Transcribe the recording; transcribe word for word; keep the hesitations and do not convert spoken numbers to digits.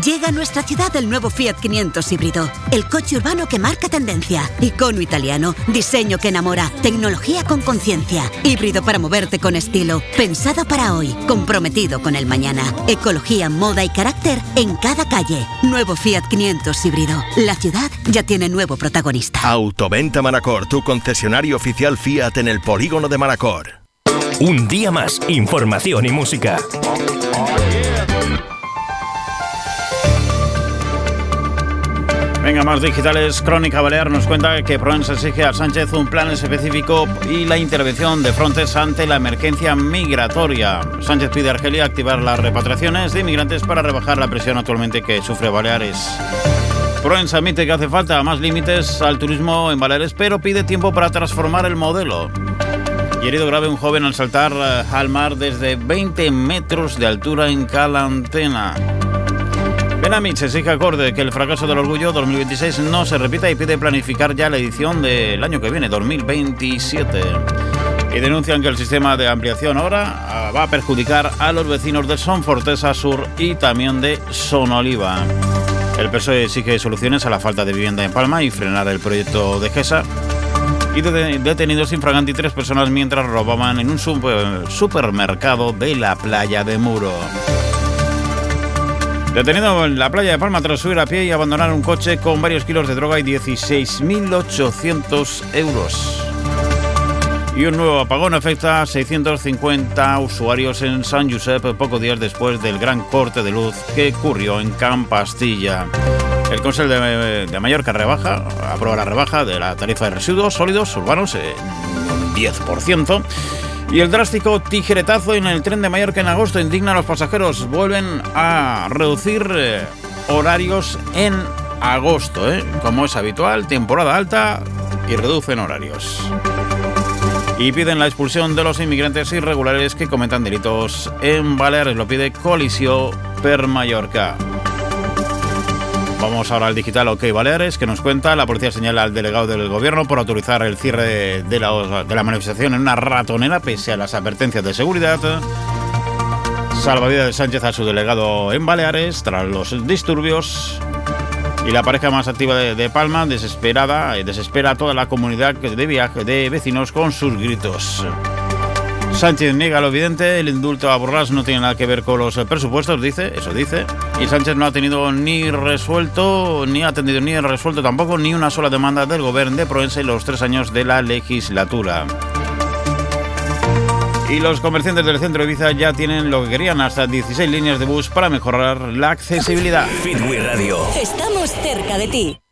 Llega a nuestra ciudad el nuevo Fiat quinientos híbrido, el coche urbano que marca tendencia. Icono italiano, diseño que enamora, tecnología con conciencia, híbrido para moverte con estilo, pensado para hoy, comprometido con el mañana, ecología, moda y carácter en cada calle. Nuevo Fiat quinientos híbrido. La ciudad ya tiene nuevo protagonista. Autoventa Manacor, tu concesionario oficial Fiat en el polígono de Manacor. Un día más, información y música. Venga, más digitales. Crónica Balear nos cuenta que Provenza exige a Sánchez un plan específico y la intervención de Frontex ante la emergencia migratoria. Sánchez pide a Argelia activar las repatriaciones de inmigrantes para rebajar la presión actualmente que sufre Baleares. Provenza admite que hace falta más límites al turismo en Baleares, pero pide tiempo para transformar el modelo. Y herido grave un joven al saltar al mar desde veinte metros de altura en Calantena. Benamich exige a Corde que el fracaso del Orgullo dos mil veintiséis no se repita y pide planificar ya la edición del año que viene, dos mil veintisiete. Y denuncian que el sistema de ampliación ahora va a perjudicar a los vecinos de Son Fortesa Sur y también de Sonoliva. El P S O E exige soluciones a la falta de vivienda en Palma y frenar el proyecto de Gesa. Y detenidos infraganti tres personas mientras robaban en un supermercado de la playa de Muro. Detenido en la playa de Palma tras subir a pie y abandonar un coche con varios kilos de droga y dieciséis mil ochocientos euros. Y un nuevo apagón afecta a seiscientos cincuenta usuarios en San Josep pocos días después del gran corte de luz que ocurrió en Campastilla. El Consell de, de Mallorca rebaja, aprueba la rebaja de la tarifa de residuos sólidos urbanos en un diez por ciento. Y el drástico tijeretazo en el tren de Mallorca en agosto indigna a los pasajeros. Vuelven a reducir eh, horarios en agosto, ¿eh? Como es habitual, temporada alta y reducen horarios. Y piden la expulsión de los inmigrantes irregulares que cometan delitos en Baleares. Lo pide Coalició per Mallorca. Vamos ahora al digital OK Baleares, que nos cuenta: la policía señala al delegado del gobierno por autorizar el cierre de la, de la manifestación en una ratonera pese a las advertencias de seguridad. Salvavidas de Sánchez a su delegado en Baleares tras los disturbios. Y la pareja más activa de, de Palma, desesperada, desespera a toda la comunidad de, viaje, de vecinos con sus gritos. Sánchez niega lo evidente, el indulto a Borràs no tiene nada que ver con los presupuestos, dice, eso dice, y Sánchez no ha tenido ni resuelto, ni ha atendido ni resuelto tampoco ni una sola demanda del gobierno de Provenza en los tres años de la legislatura. Y los comerciantes del centro de Ibiza ya tienen lo que querían, hasta dieciséis líneas de bus para mejorar la accesibilidad. Fitway Radio. Estamos cerca de ti.